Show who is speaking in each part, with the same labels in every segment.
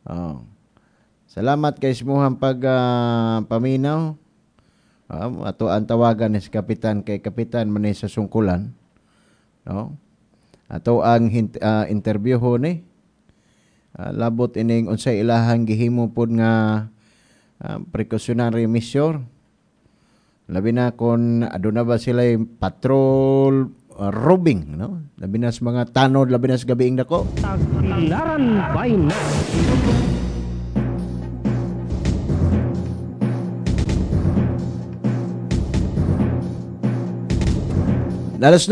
Speaker 1: Oh. Salamat kay smuhang pag paminaw. Ato ang tawagan ni si Kapitan kay Kapitan man sa sungkulan. No? Ato ang interview ho ni. Labot ining unsay ilahang gihimo pod nga precautionary measure. Labi na kung aduna ba sila patrol robbing, no? Labi na sa mga tanod, labi na sa gabiing dako.
Speaker 2: Tagbilaran by night.
Speaker 1: Alas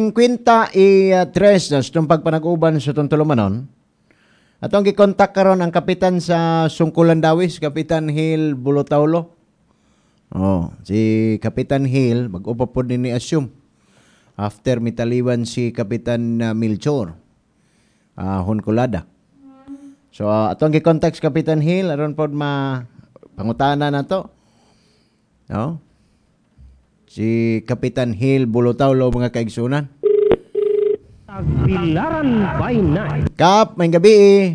Speaker 1: 9:53 na itong pagpanag-uban sa itong tulumanon. Atong gikontak karon ang kapitan sa Sungkulan Dawis, Kapitan Hill Bulotaulo. Si Kapitan Hill, mag-upa po din ni assume. After mitaliwan si Kapitan Milchor, Hunkulada. So, atong gikontak sa Kapitan Hill, aron po pangutana na to. No? Si Kapitan Hill Bulotaulo, mga kaigsunan.
Speaker 2: Tagbilaran by night.
Speaker 1: Kap, may gabi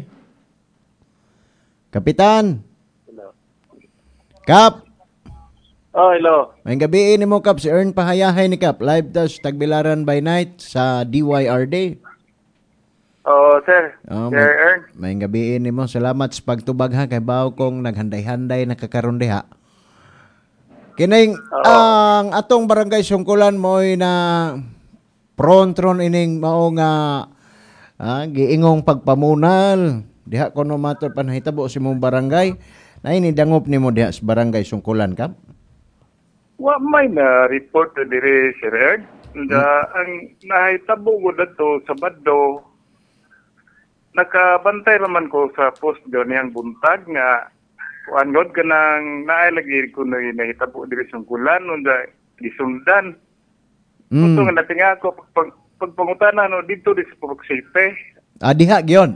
Speaker 1: Kapitan.
Speaker 3: Hello.
Speaker 1: Kap,
Speaker 3: Oh, hello.
Speaker 1: may gabi ni mo Kap. Si Ern pahayahay ni Kap. Live daw sa Tagbilaran by Night sa DYRD.
Speaker 3: Oh, sir.
Speaker 1: Oh,
Speaker 3: Sir Ern.
Speaker 1: may gabi ni mo. Salamat sa pagtubag ha. Kay bawo kong naghanday-handay na kakaroon diha. Kining ang atong barangay Sungkulan mo'y na prontron ining mao nga giingong pagpamunal. Diha kono matur panahitabo si mong barangay. Na ini dangop nimo diha sa barangay Sungkulan Kap.
Speaker 3: Wa may na report na dire, Sir Ern. Ang nahitabo ko dito sa Baddo, nakabantay naman ko sa post doon niyang buntag nga kuan god kanang nailagi ko na nahitabo dire Sungkulan unda gisundan. Gusto nga natinga ko pagpangutana no dito di sa Purok City.
Speaker 1: Diha gyon.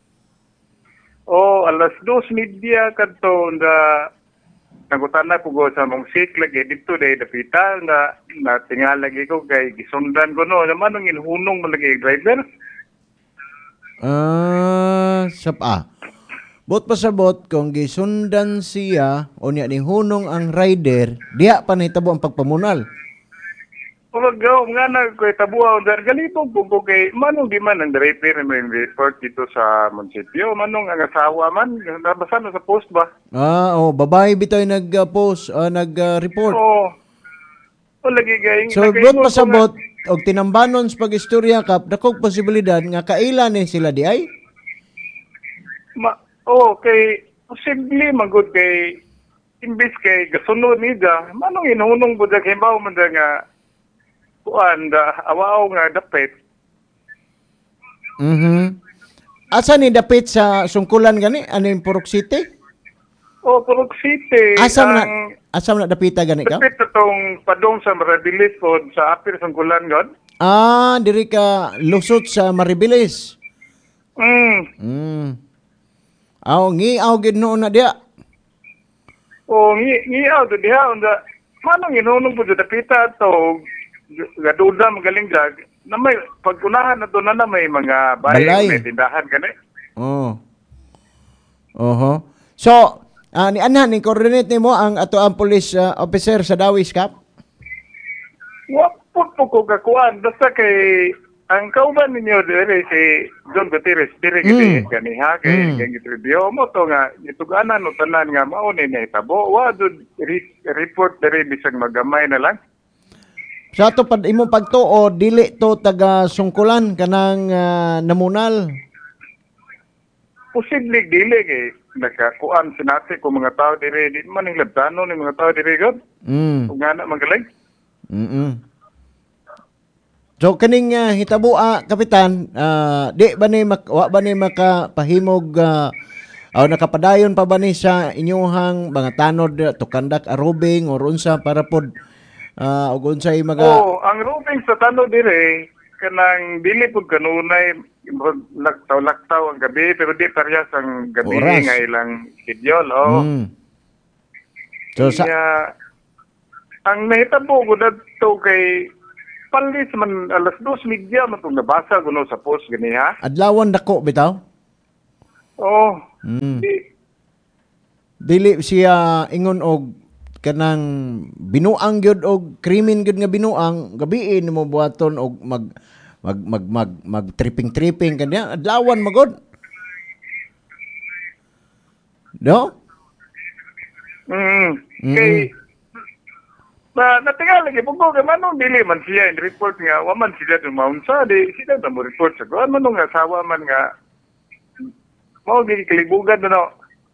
Speaker 3: Alas 2:30 kadto unda nagutana ko go sa mong sik lagi dito day dapita nga natingal lagi ko kay gisundan ko no naman ang inhunong mo lagi driver.
Speaker 1: Bot pasabot kung gisundan siya o niya ni hunong ang rider, diha pa nahitabo ang pagpamunal.
Speaker 3: Gaw nga na ko tabuaw dar ganito po ko kay manong di man ang driver may report dito sa munisipyo manong ang asawa man nabasa na sa post ba.
Speaker 1: Babae bitoy nag-post, nag-report.
Speaker 3: Lagi gayeng
Speaker 1: So, bot pasabot og tinambanon sa pag-istorya Kap, dakog posibilidad nga kaila ni sila di ay?
Speaker 3: Kay posible magud kay imbis kay gasunod niya manong inhunong bud kay bawo man nga kuan awaw nga dapit.
Speaker 1: Asa ni dapit sa Sungkulan gani? Ano yung Purok City?
Speaker 3: Purok City.
Speaker 1: Asa man na dapita gani ka?
Speaker 3: Dapit itong padong sa Marabilis po sa apir Sungkulan god.
Speaker 1: Diri ka lusot sa Maribilis. Ngiaw gid noon na diha.
Speaker 3: Ngiaw to diha unda manong inunong po sa dapita to gaduda magaling jag na may pagkunahan na doon na may mga
Speaker 1: Balay.
Speaker 3: may tindahan gani.
Speaker 1: So, ni coordinate nimo ang ato ang police officer sa Dawis Kap?
Speaker 3: Wa po ko kakuan basta kay ang kauban ninyo dire si John Gutierrez dire gani ha kay gitribyo mo to nga gituganan no tanan nga mao ni nahitabo wa jud report dire bisag magamay na lang.
Speaker 1: Sa ato pad imo pagtuo dili to taga Sungkulan kanang namunal.
Speaker 3: Posible dili kay nakakuan sinati ko mga tao dire di man ning labtano ni mga tao dire god. Ug nga na magaling. So kaning hitabo Kapitan, di ba ni wa ba ni makapahimog nakapadayon pa ba ni sa inyuhang mga tanod to conduct a robbing or unsa para pod ug unsay ang roofing sa tanod dire kanang dili pud kanunay laktaw ang gabi pero di parehas ang gabi
Speaker 1: Oras.
Speaker 3: nga ilang schedule
Speaker 1: So
Speaker 3: ang nahitabo ko dito kay palis man alas 2:30 man itong nabasa kuno sa post gani ha.
Speaker 1: adlawan dako bitaw. Mm. Dili siya ingon og kanang binuang gyud og krimen gyud nga binuang gabiin mo buhaton og mag tripping kanya adlawan magod. No?
Speaker 4: Kay natingal lagi pugo kay manong dili man siya in report nga wa man sila tumaunsa di sila na mo report sa kuan manong nga asawa man nga mao gid kalibugan no.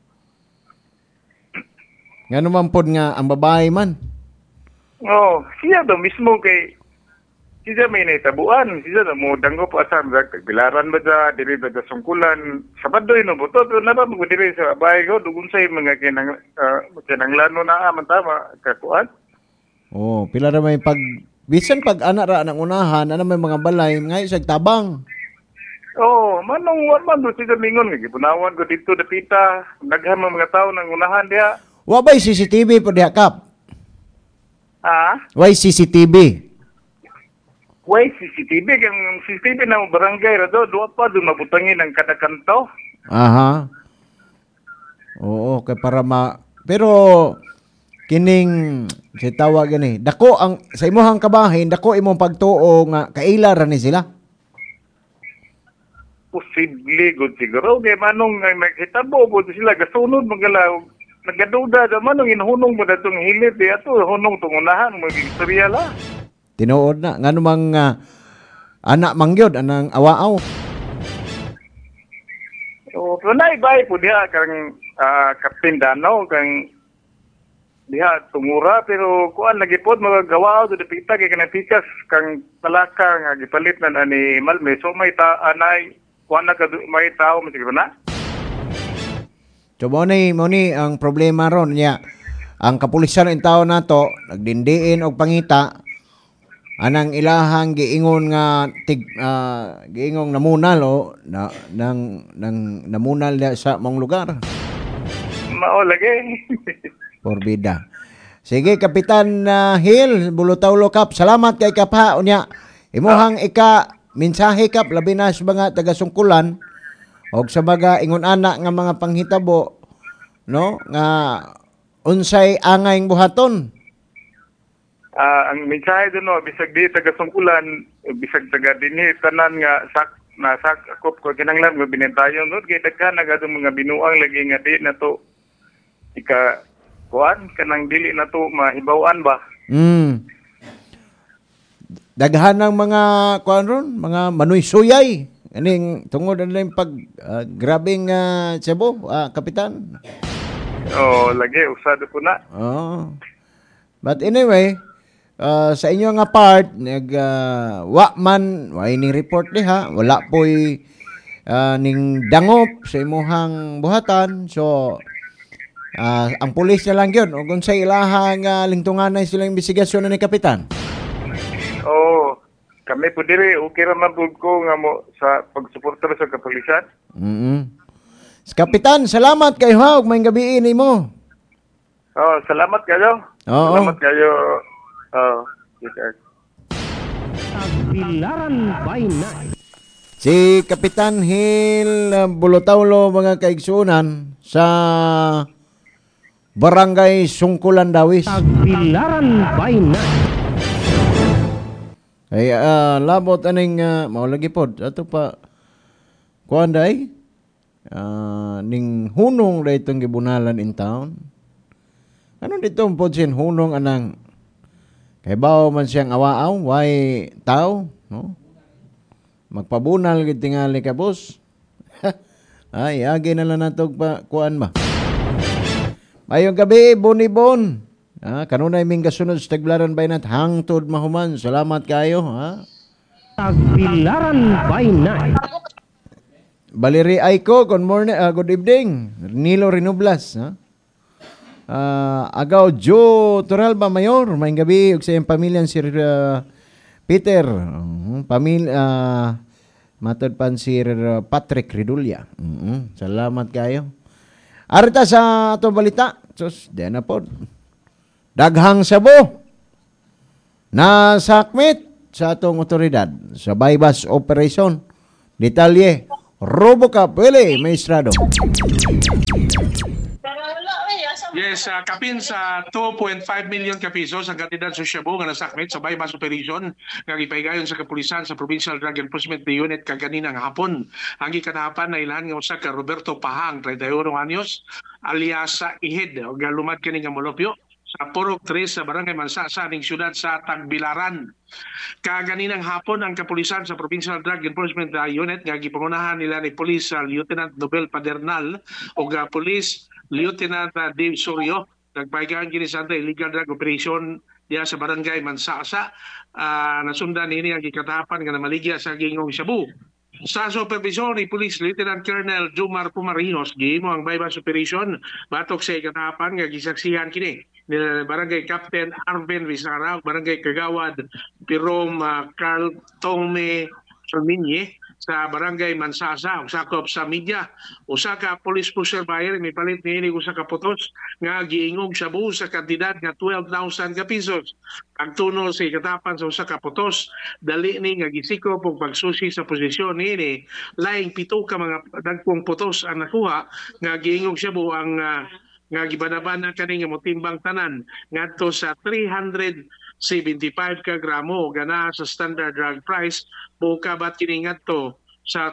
Speaker 1: Nga naman pod nga ang babae man.
Speaker 4: Oh, siya daw mismo kay siya may naitabuan, siya na mo danggop asam sa bilaran ba sa diri ba sa sungkulan Sabado no buto pero na ba mo diri sa bahay ko dugun sa mga kinanglano na aman tama kakuan.
Speaker 1: Oh, pila ra may pag bisan pag ana ra nang unahan ana may mga balay nga isag tabang.
Speaker 4: Oh, manong wa man do siya mingon nga gipunawan ko dito dapita daghan mga tao nang unahan diha.
Speaker 1: Wa bay CCTV po diha kap? Why CCTV?
Speaker 4: Why CCTV? Kang CCTV na barangay ra do pa doon mabutangin ang kada kanto.
Speaker 1: Aha. Oo, kay para pero kining si tawag gani, dako ang sa imong kabahin, dako imong pagtuo nga kaila ra ni sila.
Speaker 4: Posible good siguro kay manong nakitabo po sila gasunod magalaw nagaduda da manong inhunong mo datong hilit di ato hunong tungunahan mo istorya la.
Speaker 1: Tinuod na ngano mang anak mangyod anang awaaw.
Speaker 4: So tunay bay po diha kang Captain Dano kang diha tungura pero kuan nagipod magagawa do dipita kay kanang tikas kang talaka nga gipalit na ani Malme so may anay kuan na may tao mo siguro na.
Speaker 1: So mo ni ang problema ron niya. Ang kapulisan ng tao nato nagdindiin og pangita anang ilahang giingon nga giingong namunal o nang namunal sa mong lugar.
Speaker 4: Mao lagi.
Speaker 1: Porbida. Sige Kapitan Hill, Bulutaulo Kap. Salamat kay Kapha unya. Imuhang mensahe Kap labi na sa mga taga-sungkulan og sa mga ingon ana nga mga panghitabo no nga unsay angay buhaton.
Speaker 4: Ang mensahe doon no bisag di taga-sungkulan bisag taga dinhi tanan nga sakop ko kinanglan nga binentayon no kay daghan na gadto mga binuang lagi nga di na to kuan kanang dili na to mahibaw-an ba. Daghan
Speaker 1: ng mga kuan ron mga manoy-suyay aning tungod na yung pag grabing Cebu, Kapitan.
Speaker 4: Oh, lagi usado po na.
Speaker 1: Oh. But anyway, sa inyo nga part wa ning report diha, wala poy ning dangop sa imuhang buhatan. So ang pulis na lang yun. O kung sa ilahang lingtunganay silang investigasyon ni Kapitan.
Speaker 4: Oh, kami po diri okay ra man ko nga mo sa pagsuporta sa kapulisan.
Speaker 1: Kapitan, salamat kayo ha. Ug may gabi nimo.
Speaker 4: Oh, salamat kayo.
Speaker 1: Oo.
Speaker 4: Salamat kayo. Oh, yes.
Speaker 2: Tagbilaran by night.
Speaker 1: Si Kapitan Hill Bulutaulo mga kaigsunan sa Barangay Sungkulan Dawis.
Speaker 2: Tagbilaran by night.
Speaker 1: Ay labot aning mao lagi pod ato pa kuan day ning hunong daytong gibunalan in town. Ano dito pod sin hunong anang kay bawo man siyang awaaw way tao no magpabunal gid tingali ka boss. Ay agi na lang natog pa kuan ba. Mayong gabi Bonibon. Kanunay ming kasunod sa Tagbilaran by Night hangtod mahuman. Salamat kayo, ha?
Speaker 2: Tagbilaran by Night.
Speaker 1: Valerie Aiko, good morning, good evening. Nilo Renublas, ha? Agaw Joe Toralba Mayor, mayong gabi ug sa iyang pamilya si Peter, matod pan si Patrick Ridulya. Salamat kayo. Arita sa atong balita. Sus, diyan na po. Daghang Cebu na sakmit sa atong otoridad sa bypass operation. Detalye
Speaker 3: RoboCop, pwede, maestrado.
Speaker 5: Yes, kapin sa 2.5 million ka pesos ang kantidad sa Shabu nga nasakmit sa bypass operation nga gipaygayon sa kapulisan sa Provincial Drug Enforcement Unit kaganinang hapon. Ang gikatahapan na ilan nga usa ka Roberto Pahang, 31 anyos, alias sa Ihid, o galumad kini nga molopyo sa Purok 3 sa Barangay Mansasa ning syudad sa Tagbilaran. Kaganinang hapon ang kapulisan sa Provincial Drug Enforcement Unit nga gipangunahan nila ni Police Lieutenant Nobel Padernal o Police Lieutenant Dave Suryo nagpaygaan kini sa illegal drug operation diya sa Barangay Mansasa. Nasundan nini ang gikatahapan nga namaligya sa gingong Shabu. Sa supervision ni Police Lieutenant Colonel Jumar Pumarinos, gihimo ang bypass operation batok sa ikatahapan nga gisaksihan kini ni Barangay Captain Arvin Vizara, Barangay Kagawad Pirom Carl Tome Salminye sa Barangay Mansasa, sakop sa media. Usa ka police pusher buyer ni palit niini usa ka putos nga giingog Shabu sa kantidad nga 12,000 ka pesos. Ang tuno sa ikatapan sa usa ka putos, dali ni nga gisikop og pagsusi sa posisyon niini. Laing pito ka mga dagkong putos ang nakuha nga giingog Shabu ang nga gibanabana kani nga motimbang tanan ngadto sa 375 ka gramo gana sa standard drug price buka bat kini ngadto sa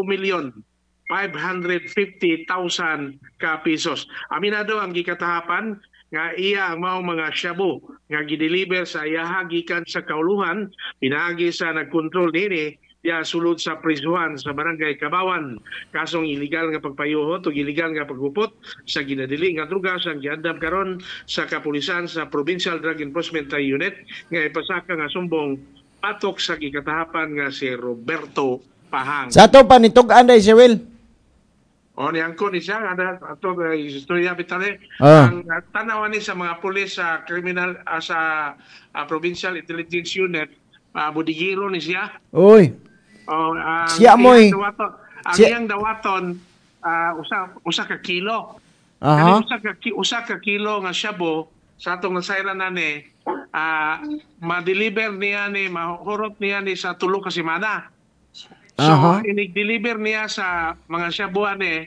Speaker 5: 2,550,000 ka pesos. Aminado ang gikatahapan nga iya ang mao mga Shabu nga gideliver sa iyaha gikan sa kauluhan pinaagi sa nagkontrol nini ya sulod sa prisuhan sa Barangay Kabawan. Kasong illegal nga pagpayuhot o illegal nga paggupot sa ginadili nga drugas ang giandam karon sa kapulisan sa Provincial Drug Enforcement Unit nga ipasaka nga sumbong patok sa gikatahapan nga si Roberto Pahang.
Speaker 3: Sa to pa nitug-an day si Will.
Speaker 5: O niyang ko ni siya ato istorya bitale
Speaker 3: Ah.
Speaker 5: ang tanawan ni sa mga pulis sa criminal sa Provincial Intelligence Unit budigiro ni siya.
Speaker 3: Uy. Siya mo'y.
Speaker 5: Ang
Speaker 3: Siya-
Speaker 5: iyang dawaton usa ka kilo.
Speaker 3: Aha.
Speaker 5: Kani usa ka kilo nga Shabu sa atong nasayran nani ma-deliver niya ni mahurot niya ni sa tulo ka semana. So
Speaker 3: Aha.
Speaker 5: inig-deliver niya sa mga Shabu ani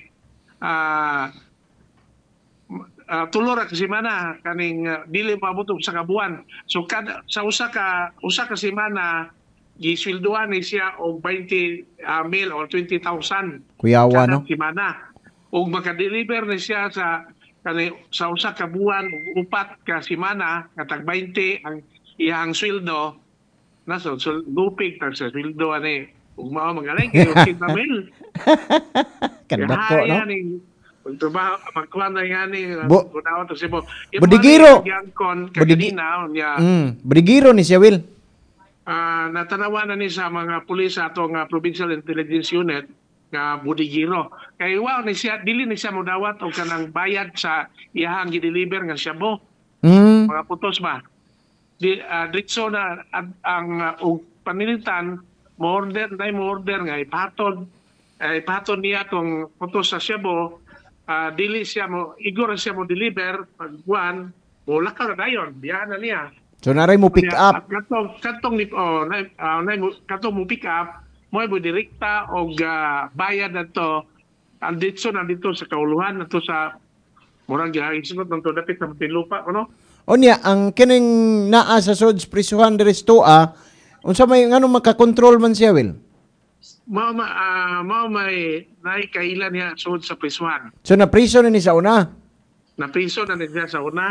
Speaker 5: tulo ra ka semana kaning dili maabot sa kabuan. So kada sa usa ka semana gisweldohan ni siya og 20 mil or 20,000
Speaker 3: Kuyawa,
Speaker 5: kada
Speaker 3: no?
Speaker 5: semana. Ug maka-deliver ni siya sa usa ka buwan ug upat ka semana katag 20 ang iyang sweldo na so lupig tag sa sweldo ani ug mao magaling kay 80 mil.
Speaker 3: Kandak ko, no?
Speaker 5: Magkuhan na yan eh.
Speaker 3: Budigiro.
Speaker 5: Kaginina, niya,
Speaker 3: Brigiro ni siya Will.
Speaker 5: natanawan na ni sa mga pulis sa atong Provincial Intelligence Unit nga budigiro. Kay wow, ni siya, dili ni siya modawat o kanang bayad sa iyahang gideliver nga Shabu.
Speaker 3: Mm.
Speaker 5: Mga putos ba? Ditso na ang panilitan, mo-order nga ipaton niya tong putos sa Shabu. Dili siya mo igor siya mo deliver pagbuan wala ka dayon biya na niya
Speaker 3: So naray mo pick up.
Speaker 5: katong mo pick up mo direkta og bayad nato andito sa kauluhan nato sa murang gihain sunod nang dapit sa Muntinlupa no.
Speaker 3: Onya ang kining naa sa Sods prisuhan diri sa Tua, unsa may ngano makakontrol man siya Will?
Speaker 5: Mao may naikailan niya sud sa prisuhan.
Speaker 3: So na priso na ni sa una.
Speaker 5: Na priso na niya sa una.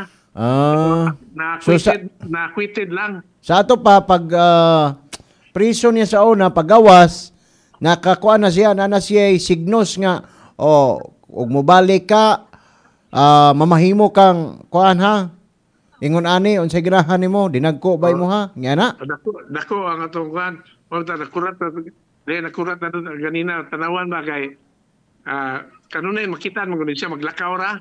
Speaker 5: Na-acquitted lang.
Speaker 3: Sa ato pa pag priso niya sa una pagawas nakakuha na siya na siya signos nga ug mobalik ka mamahimo kang kuan ha. Ingon ani unsay girahan nimo dinagko bay mo ha. Nya na.
Speaker 5: Dako ang atong kuan. Nakurat na doon ganina tanawan ba kay kanunay makita mo siya maglakaw ra.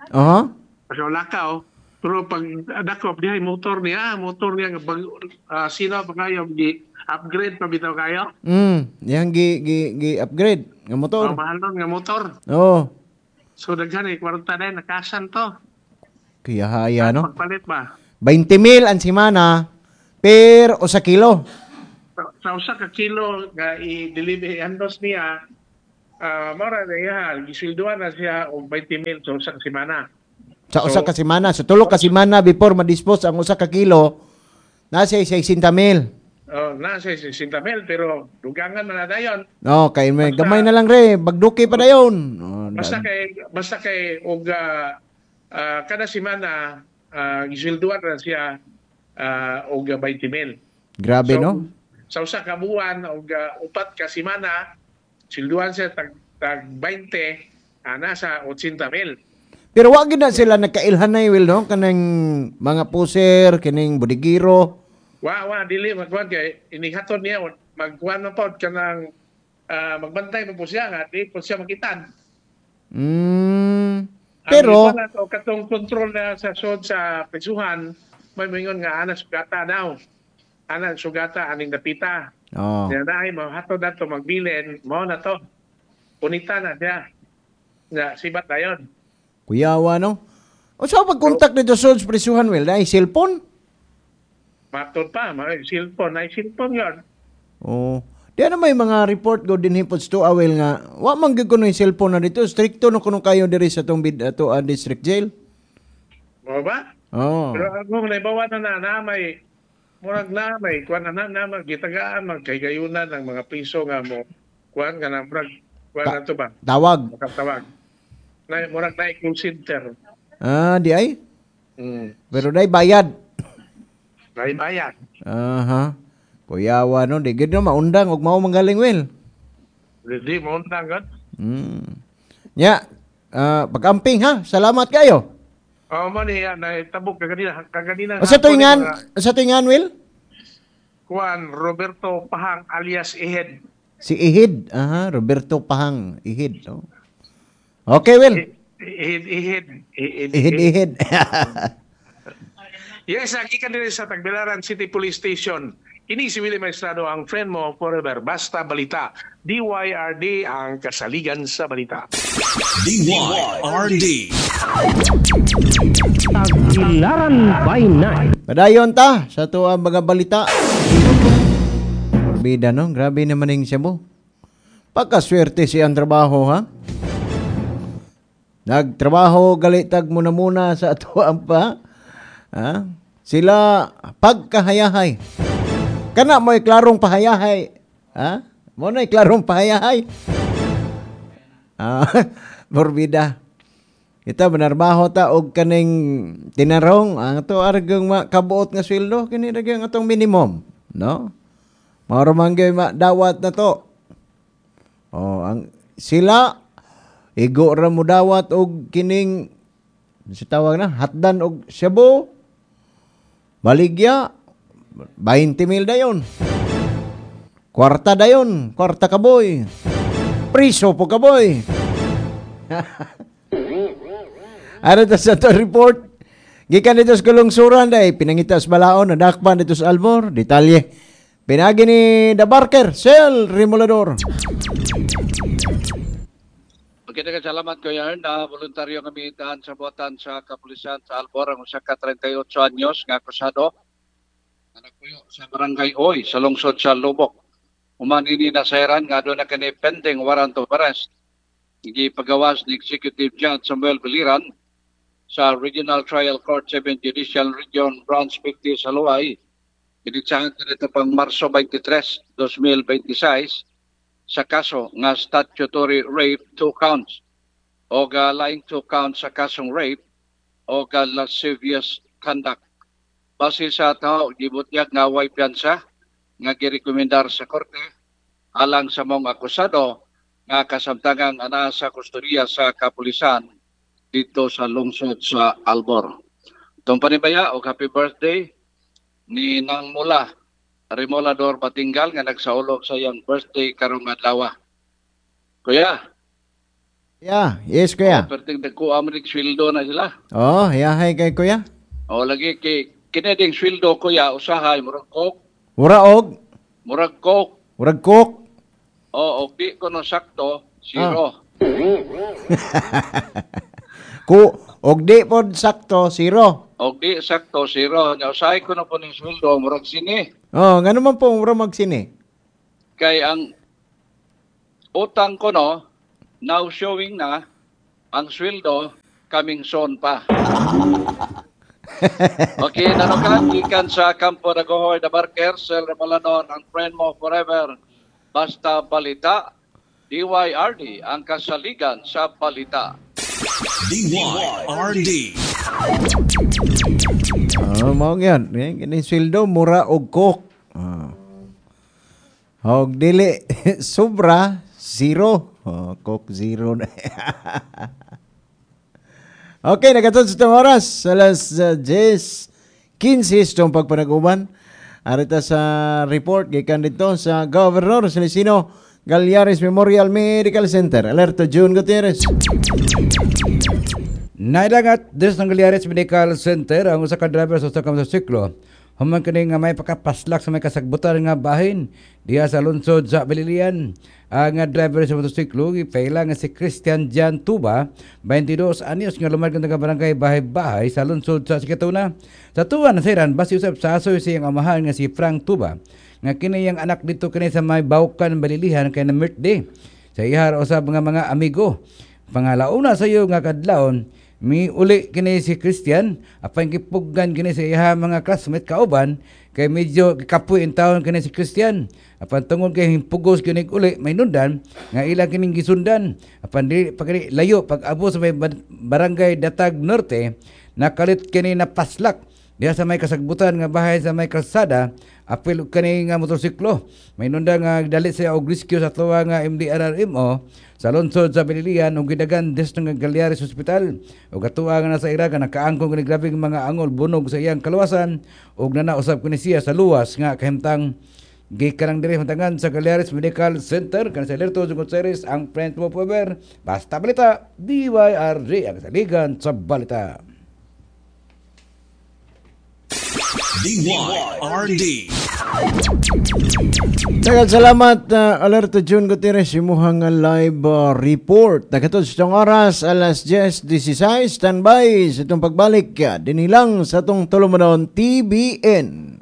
Speaker 5: Lakaw pero pag dako dihay motor niya nga sino pa kayo di upgrade pa bitaw kayo.
Speaker 3: Yang gi upgrade nga motor.
Speaker 5: Mahal nga motor. So daghan kwarta na nakasan to.
Speaker 3: Kaya haya no.
Speaker 5: Pagpalit ba?
Speaker 3: 20,000 ang semana per o sa kilo.
Speaker 5: Sa usa ka kilo nga i-deliver andos niya mora na iya, gisilduan na siya og 20,000 sa usa ka semana.
Speaker 3: Sa usa
Speaker 5: So,
Speaker 3: ka semana, sa tulo ka semana before ma-dispose ang usa ka kilo, nasa 60,000.
Speaker 5: na siya 60,000 pero dugangan man na dayon.
Speaker 3: No, kay may
Speaker 5: Basta-
Speaker 3: gamay na lang re, bagduki pa dayon. Oh,
Speaker 5: Basta kay og kada semana gisilduan na siya og 20,000.
Speaker 3: grabe
Speaker 5: So,
Speaker 3: no.
Speaker 5: Sa usa ka buwan og upat ka semana silduan siya tag 20 nasa 80,000.
Speaker 3: Pero wa gid na sila nagkailhanay will no kanang mga puser, kining bodigiro.
Speaker 5: Wa dili magkuan kay inihaton niya magkuan man pod kanang magbantay man po siya nga di po siya makitan.
Speaker 3: Pero
Speaker 5: ang to katong control na sa sud sa prisuhan may mingon nga ana sugata daw. Ana sugata aning dapita.
Speaker 3: oh,
Speaker 5: Kaya dahil mahatod na to magbilin, mo na to. Punita na siya. Nga, sibat na yun.
Speaker 3: kuyawa no. O sa pag-contact dito sa prisuhan will na cellphone?
Speaker 5: Matod pa, may cellphone yun.
Speaker 3: Oh. Di na may mga report go din hipots to awel nga. Wa man gyud kuno yung cellphone na dito. Stricto no kuno kayo diri sa tong ato district jail.
Speaker 5: Mo ba?
Speaker 3: Oh.
Speaker 5: Pero kung naibawa na may murag na may kuan na gitagaan magkaygayunan ng mga piso nga mo kuan nga na murag kuan na to ba
Speaker 3: Tawag.
Speaker 5: makatawag na murag na call center
Speaker 3: Di ay.
Speaker 5: mm.
Speaker 3: Pero dai bayad.
Speaker 5: Bayad
Speaker 3: Aha. Kuyawa no, di gid no maundang og mao manggaling will.
Speaker 5: di mo undangan
Speaker 3: Nya, pag-amping ha. Salamat kayo.
Speaker 5: man yan tabok kaganina
Speaker 3: O sa tuingan will?
Speaker 5: Juan Roberto Pahang alias Ihed.
Speaker 3: Si Ihid. Aha, Roberto Pahang. Ihid. Oh. Okay, Will. Ihid.
Speaker 5: Yes, ikan din sa Tagbilaran City Police Station. Ini si Willie Maestrado, ang friend mo forever. Basta balita. DYRD ang kasaligan sa balita.
Speaker 6: DYRD.
Speaker 2: Tagbilaran by night.
Speaker 3: Padayon ta sa tuwa mga balita. Bida no, grabe naman yung Cebu. Pagkaswerte si ang trabaho ha. Nagtrabaho galitag muna sa atuan pa. Ha? Sila pagkahayahay. Kana mo'y klarong pahayahay. Ha? Mo na'y klarong pahayahay. Morbida. Kita benarbaho ta og kaning tinarong ang to argang kabuot nga sweldo kini ragyang atong minimum, no? Mao man gyud dawat na to. Ang sila igo ra mo dawat og kining si tawag na hatdan og Cebu. Baligya 20,000 dayon. Kwarta dayon, kwarta kaboy. Priso po kaboy. Ano ta sa to report? Gikan dito sa kalungsuran day pinangitas balaon nadakpan dito sa Almor, detalye. Pinagi ni The Barker, Sel Remolador.
Speaker 7: Magandang salamat Kuya Ern na voluntaryo kami itaan sa buhatan sa kapulisan sa Almor ang usa ka 38 anyos nga akusado na nagpuyo sa barangay Oy sa lungsod sa Lubok. Human ini nasayaran nga doon na kani pending warrant of arrest. Gipagawas ni Executive Judge Samuel Biliran sa Regional Trial Court 7 Judicial Region Branch 50 sa Luay. Initsahan nito pang Marso 23, 2026 sa kaso nga statutory rape 2 counts o laing 2 counts sa kasong rape o lascivious conduct. Base sa tao, gibutyak nga way piyansa nga girekomendar sa korte alang sa mong akusado nga kasamtangang ana sa kustodiya sa kapulisan dito sa lungsod sa Almor. Itong panibaya o happy birthday ni Nang Mula Remolador Batingal nga nagsaulog sa iyang birthday karong adlaw. Kuya.
Speaker 3: Yeah, yes kuya.
Speaker 7: Perting dagko amrik sweldo na sila.
Speaker 3: Oh, yahay kay kuya.
Speaker 7: O lagi kay kineding sweldo kuya usahay murag coke.
Speaker 3: Muraog,
Speaker 7: Murag coke.
Speaker 3: murag cook.
Speaker 7: O di ko no sakto zero.
Speaker 3: Og di pod sakto zero.
Speaker 7: O di sakto zero. Nya usahay ko na po ning sweldo murag sini.
Speaker 3: Oh, ngano man po mura magsini.
Speaker 7: Kay ang utang ko no now showing na ang sweldo coming soon pa. Okay, nanukan, ikan sa Campo de Gohoy, The Barker, Sel Remolanon, ang friend mo forever, basta balita, DYRD, ang kasaligan sa balita.
Speaker 6: DYRD.
Speaker 3: Mao yan. Kini sweldo mura og coke. Og dili sobra zero. Coke zero na. Okay, nagatod sa itong oras. Alas 10:15 itong pagpanag-uban. Arita sa report, gikan dito sa Governor Celestino Gallares Memorial Medical Center. Alerto June Gutierrez.
Speaker 8: Nailangat des ng Gallares Medical Center ang usa ka driver sa usa ka motorsiklo. Human kini nga may pakapaslak sa may kasagbutan nga bahin diha sa lungsod sa Balilian. Ang driver sa motorsiklo gipaila nga si Christian Jan Tuba, 22 anyos nga lumargan nga barangay Bahay-Bahay sa lungsod sa Sikatuna. Sa tuwa na siran basi usab sa asoy siyang amahan nga si Frank Tuba nga kini yang anak dito kini sa may Baukan Balilihan kay na birthday. Sa ihar usab mga amigo. Pangalauna sa iyo nga kadlawon mi uli kini si Christian apang gipuggan kini sa iya mga classmate kauban kay medyo kapoy in taon kini si Christian apan tungod kay himpugos kini uli may nundan nga ilang kining gisundan apan dili pagani layo pag abo sa may barangay Datag Norte nakalit kini napaslak diha sa may kasagbutan nga bahay sa may kalsada apil kani nga motorsiklo may nundan nga dali sa og rescue sa tuwa nga MDRRMO sa lungsod sa Balilian ug gidagan des ng Gallares Hospital ug atuwa nga nasa ira nga nakaangkong kini grabeng mga angol bunog sa iyang kaluwasan ug nanausab kini siya sa luwas nga kahimtang gikanang diri matangan sa Gallares Medical Center kan sa Alerto Gutierrez ang friend mo power basta balita DYRD ang saligan sa balita.
Speaker 6: DYRD.
Speaker 3: Daghang salamat Alerto June Gutierrez imuhang live report. Nagatod sa itong oras alas 10:16 standby sa itong pagbalik dinilang sa itong Tulumanon TBN.